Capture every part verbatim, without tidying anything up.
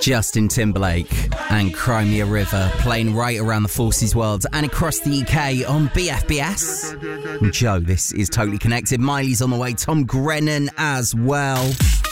Justin Timberlake and Crimea River playing right around the Forces world and across the U K on B F B S. And Joe, this is Totally Connected. Miley's on the way. Tom Grennan as well.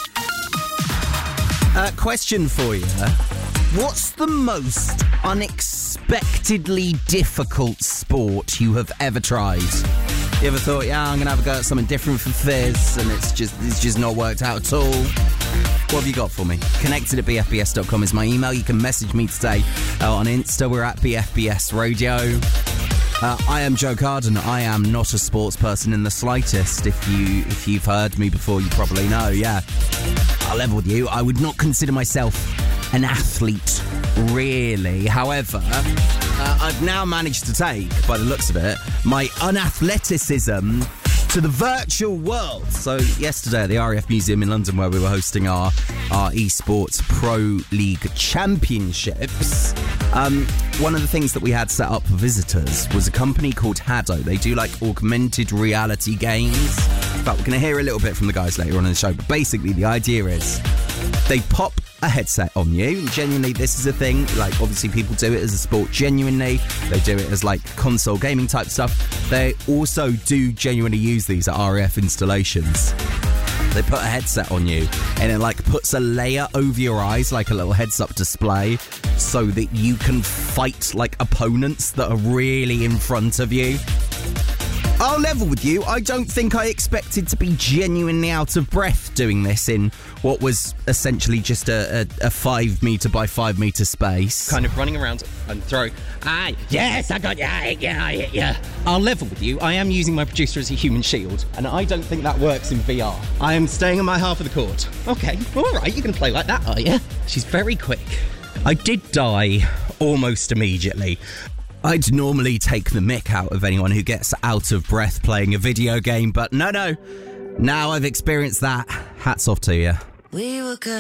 Uh, question for you. What's the most unexpectedly difficult sport you have ever tried? You ever thought, yeah, I'm going to have a go at something different for Fizz, and it's just it's just not worked out at all? What have you got for me? Connected at b f b s dot com is my email. You can message me today uh, on Insta. We're at B F B S Radio. Uh, I am Joe Carden. I am not a sports person in the slightest. If, you, if you've heard me before, you probably know, yeah. I'll level with you. I would not consider myself an athlete, really. However, uh, I've now managed to take, by the looks of it, my unathleticism to the virtual world. So yesterday at the R A F Museum in London, where we were hosting our, our eSports Pro League Championships, um, one of the things that we had set up for visitors was a company called Haddo. They do like augmented reality games. In fact, we're going to hear a little bit from the guys later on in the show, but basically the idea is they pop a headset on you. Genuinely, this is a thing. Like, obviously, people do it as a sport. Genuinely, they do it as like console gaming type stuff. They also do genuinely use these at R A F installations. They put a headset on you, and it like puts a layer over your eyes, like a little heads-up display, so that you can fight like opponents that are really in front of you. I'll level with you. I don't think I expected to be genuinely out of breath doing this in what was essentially just a, a, a five metre by five metre space. Kind of running around and throwing. Ah, yes, I got you. Yeah, I hit you. I'll level with you. I am using my producer as a human shield, and I don't think that works in V R. I am staying on my half of the court. Okay, all right, you can play like that, are you? She's very quick. I did die almost immediately. I'd normally take the mick out of anyone who gets out of breath playing a video game, but no, no. Now I've experienced that. Hats off to you. We were good.